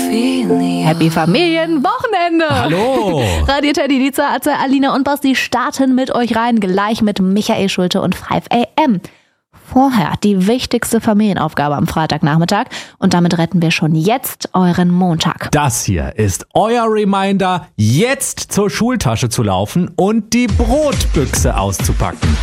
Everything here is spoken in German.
Happy Familienwochenende! Hallo! Radio Teddy, Liza, Atze, Alina und Basti starten mit euch rein, gleich mit Michael Schulte und 5 AM. Vorher die wichtigste Familienaufgabe am Freitagnachmittag und damit retten wir schon jetzt euren Montag. Das hier ist euer Reminder, jetzt zur Schultasche zu laufen und die Brotbüchse auszupacken.